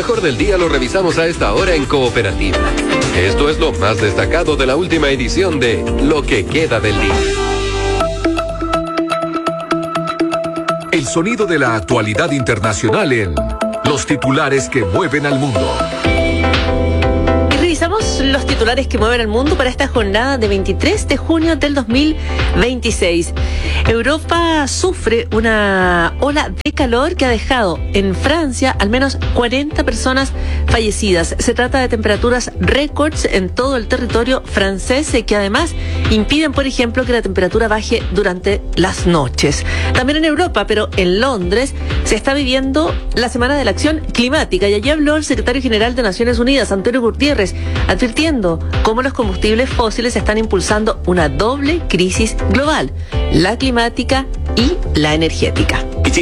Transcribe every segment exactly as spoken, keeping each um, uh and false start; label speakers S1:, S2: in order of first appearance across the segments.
S1: mejor del día lo revisamos a esta hora en Cooperativa. Esto es lo más destacado de la última edición de Lo que queda del día.
S2: El sonido de la actualidad internacional en Los titulares que mueven al mundo.
S3: Revisamos los titulares que mueven al mundo para esta jornada de veintitrés de junio del dos mil veintiséis. Europa sufre una ola de calor que ha dejado en Francia al menos cuarenta personas fallecidas. Se trata de temperaturas récords en todo el territorio francés que además impiden, por ejemplo, que la temperatura baje durante las noches. También en Europa, pero en Londres, se está viviendo la Semana de la Acción Climática y allí habló el secretario general de Naciones Unidas, Antonio Gutiérrez, advirtiendo cómo los combustibles fósiles están impulsando una doble crisis global, la climática y la energética.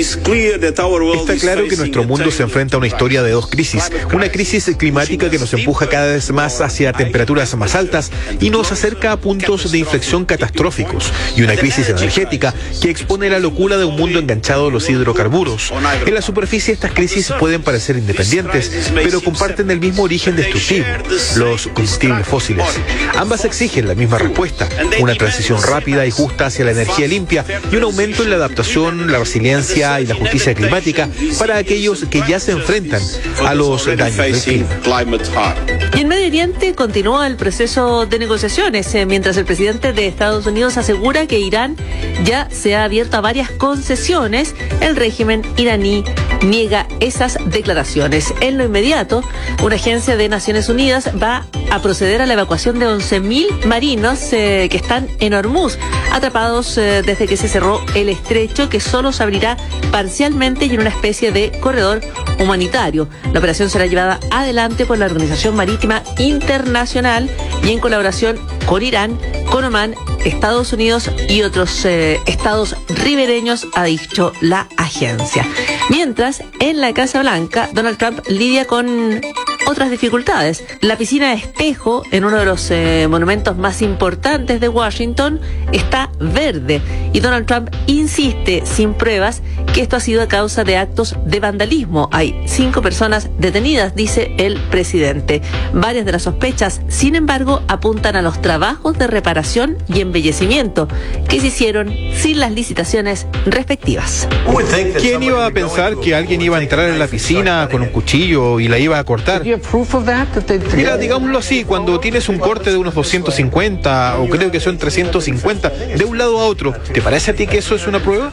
S4: Está claro que nuestro mundo se enfrenta a una historia de dos crisis. Una crisis climática que nos empuja cada vez más hacia temperaturas más altas y nos acerca a puntos de inflexión catastróficos. Y una crisis energética que expone la locura de un mundo enganchado a los hidrocarburos. En la superficie estas crisis pueden parecer independientes, pero comparten el mismo origen destructivo, los combustibles fósiles. Ambas exigen la misma respuesta, una transición rápida y justa hacia la energía limpia y un aumento en la adaptación, la resiliencia y la justicia climática para aquellos que ya se enfrentan a los daños del clima.
S3: Y en Medio Oriente continúa el proceso de negociaciones, eh, mientras el presidente de Estados Unidos asegura que Irán ya se ha abierto a varias concesiones. El régimen iraní niega esas declaraciones. En lo inmediato, una agencia de Naciones Unidas va a proceder a la evacuación de once mil marinos eh, que están en Hormuz, atrapados eh, desde que se cerró el estrecho, que solo se abrirá parcialmente y en una especie de corredor humanitario. La operación será llevada adelante por la Organización Marítima Internacional y en colaboración con Irán, con Omán, Estados Unidos y otros eh, estados ribereños, ha dicho la agencia. Mientras, en la Casa Blanca, Donald Trump lidia con otras dificultades. La piscina de espejo en uno de los eh, monumentos más importantes de Washington está verde y Donald Trump insiste sin pruebas que esto ha sido a causa de actos de vandalismo. Hay cinco personas detenidas, dice el presidente. Varias de las sospechas, sin embargo, apuntan a los trabajos de reparación y embellecimiento que se hicieron sin las licitaciones respectivas.
S4: ¿Quién iba a pensar que alguien iba a entrar en la piscina con un cuchillo y la iba a cortar? Mira, digámoslo así, cuando tienes un corte de unos doscientos cincuenta, o creo que son trescientos cincuenta, de un lado a otro, ¿te parece a ti que eso es una prueba?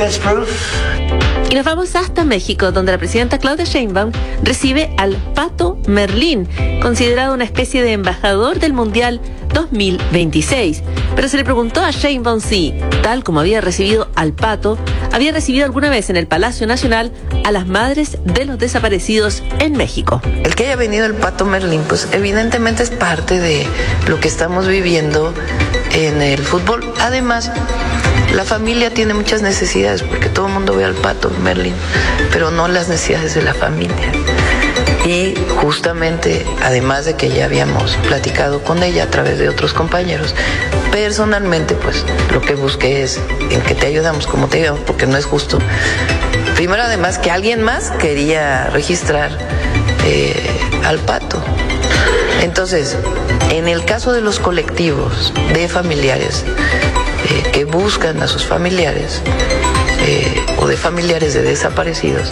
S3: Y nos vamos hasta México, donde la presidenta Claudia Sheinbaum recibe al Pato Merlín, considerado una especie de embajador del Mundial dos mil veintiséis. Pero se le preguntó a Sheinbaum si, tal como había recibido al Pato, había recibido alguna vez en el Palacio Nacional a las madres de los desaparecidos en México.
S5: El que haya venido el Pato Merlín, pues evidentemente es parte de lo que estamos viviendo en el fútbol. Además, la familia tiene muchas necesidades, porque todo el mundo ve al Pato Merlín, pero no las necesidades de la familia. Y justamente, además de que ya habíamos platicado con ella a través de otros compañeros, personalmente, pues lo que busqué es en que te ayudamos, como te ayudamos, porque no es justo. Primero, además, que alguien más quería registrar eh, al Pato. Entonces, en el caso de los colectivos de familiares eh, que buscan a sus familiares eh, o de familiares de desaparecidos,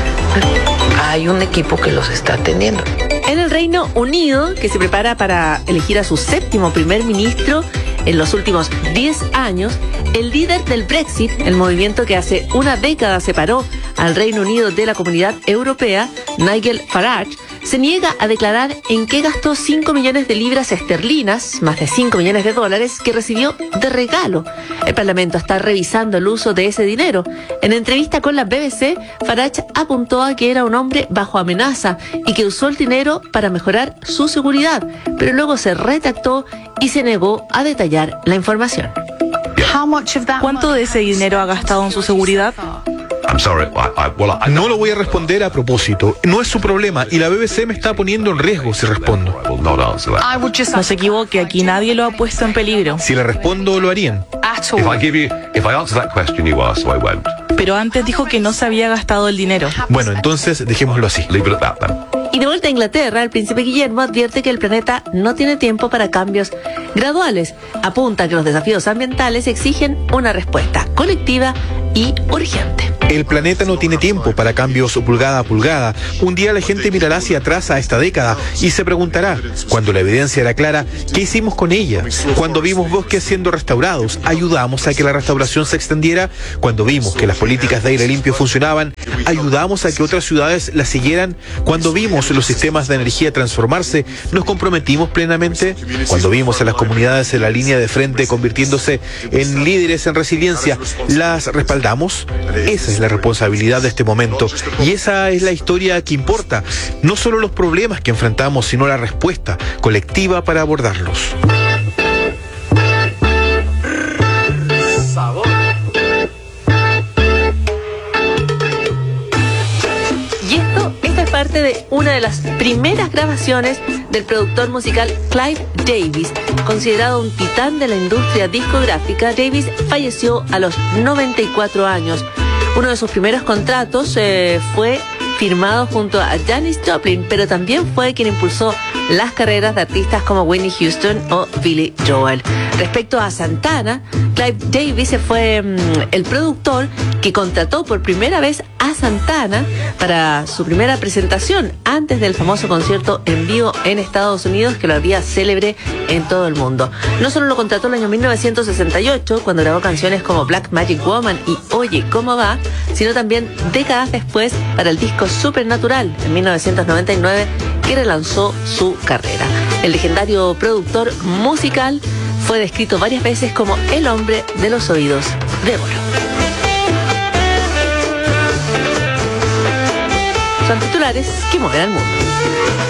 S5: hay un equipo que los está atendiendo.
S3: En el Reino Unido, que se prepara para elegir a su séptimo primer ministro en los últimos diez años, el líder del Brexit, el movimiento que hace una década separó al Reino Unido de la Comunidad Europea, Nigel Farage, se niega a declarar en qué gastó cinco millones de libras esterlinas, más de cinco millones de dólares, que recibió de regalo. El Parlamento está revisando el uso de ese dinero. En entrevista con la B B C, Farage apuntó a que era un hombre bajo amenaza y que usó el dinero para mejorar su seguridad, pero luego se retractó y se negó a detallar la información.
S6: ¿Cuánto de ese dinero ha gastado en su seguridad?
S4: No lo voy a responder a propósito. No es su problema y la B B C me está poniendo en riesgo si respondo.
S6: No se equivoque, aquí nadie lo ha puesto en peligro.
S4: Si le respondo, lo harían.
S6: Pero antes dijo que no se había gastado el dinero.
S4: Bueno, entonces dejémoslo así.
S3: Y de vuelta a Inglaterra, el príncipe Guillermo advierte que el planeta no tiene tiempo para cambios graduales. Apunta que los desafíos ambientales exigen una respuesta colectiva y urgente.
S4: El planeta no tiene tiempo para cambios pulgada a pulgada. Un día la gente mirará hacia atrás a esta década y se preguntará, cuando la evidencia era clara, ¿qué hicimos con ella? Cuando vimos bosques siendo restaurados, ¿ayudamos a que la restauración se extendiera? Cuando vimos que las políticas de aire limpio funcionaban, ¿ayudamos a que otras ciudades las siguieran? Cuando vimos los sistemas de energía transformarse, ¿nos comprometimos plenamente? Cuando vimos a las comunidades en la línea de frente convirtiéndose en líderes en resiliencia, ¿las respaldamos? Esa es la responsabilidad de este momento y esa es la historia que importa, no solo los problemas que enfrentamos, sino la respuesta colectiva para abordarlos.
S3: Y esto, esta es parte de una de las primeras grabaciones del productor musical Clive Davis. Considerado un titán de la industria discográfica, Davis falleció a los noventa y cuatro años. Uno de sus primeros contratos eh, fue firmado junto a Janis Joplin, pero también fue quien impulsó las carreras de artistas como Whitney Houston o Billy Joel. Respecto a Santana, Clive Davis fue mmm, el productor que contrató por primera vez a Santana para su primera presentación antes del famoso concierto en vivo en Estados Unidos, que lo había célebre en todo el mundo. No solo lo contrató en el año mil novecientos sesenta y ocho, cuando grabó canciones como Black Magic Woman y Oye, ¿cómo va?, sino también décadas después para el disco Supernatural en mil novecientos noventa y nueve, que relanzó su carrera. El legendario productor musical fue descrito varias veces como el hombre de los oídos de oro. Son titulares que mueven al mundo.